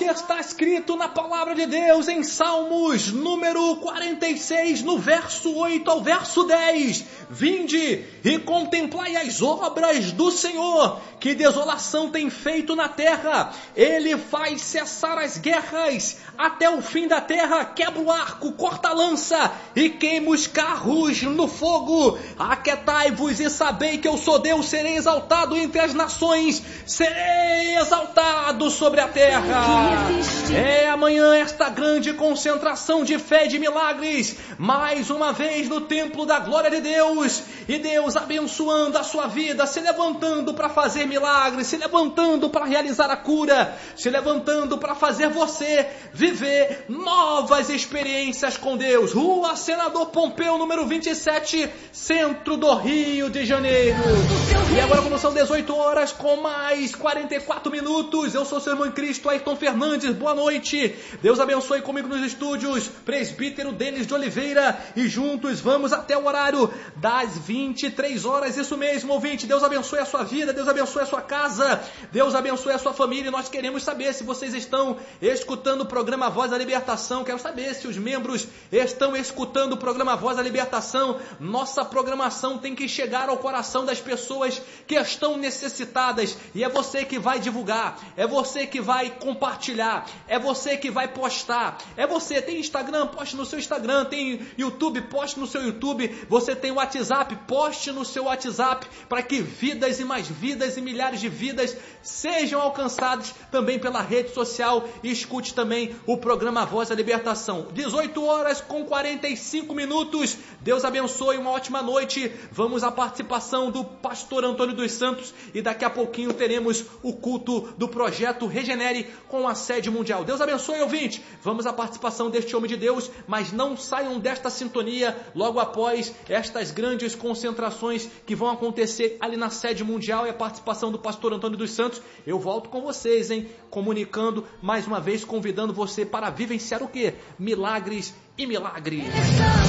que está escrito na palavra de Deus em Salmos número 46, no verso 8 ao verso 10. Vinde e contemplai as obras do Senhor, que desolação tem feito na terra. Ele faz cessar as guerras até o fim da terra, quebra o arco, corta a lança e queima os carros no fogo. Aquietai-vos e sabei que eu sou Deus, serei exaltado entre as nações, serei exaltado sobre a terra. É amanhã esta grande concentração de fé e de milagres, mais uma vez no templo da glória de Deus, e Deus abençoando a sua vida, se levantando para fazer milagres, se levantando para realizar a cura, se levantando para fazer você viver novas experiências com Deus. Rua Senador Pompeu, número 27, centro do Rio de Janeiro. E agora, como são 18 horas com mais 44 minutos, eu sou seu irmão em Cristo, Ayrton Fernandes. Boa noite. Deus abençoe comigo nos estúdios, presbítero Denis de Oliveira, e juntos vamos até o horário das 23 horas. Isso mesmo, ouvinte. Deus abençoe a sua vida, Deus abençoe a sua casa, Deus abençoe a sua família. E nós queremos saber se vocês estão escutando o programa Voz da Libertação. Quero saber se os membros estão escutando o programa Voz da Libertação. Nossa programação tem que chegar ao coração das pessoas que estão necessitadas, e é você que vai divulgar, é você que vai compartilhar, é você que vai postar, é você. Tem Instagram, poste no seu Instagram, tem YouTube, poste no seu YouTube, você tem WhatsApp, poste no seu WhatsApp, para que vidas e mais vidas e milhares de vidas sejam alcançadas também pela rede social. E escute também o programa Voz da Libertação. 18 horas com 45 minutos. Deus abençoe, uma ótima noite. Vamos à participação do pastor Antônio dos Santos, e daqui a pouquinho teremos o culto do projeto Regenere com a sede mundial. Deus abençoe, ouvinte. Vamos à participação deste homem de Deus, mas não saiam desta sintonia logo após estas grandes concentrações que vão acontecer ali na sede mundial, e a participação do pastor Antônio dos Santos. Eu volto com vocês, comunicando mais uma vez, convidando você para vivenciar o quê? Milagres e milagres.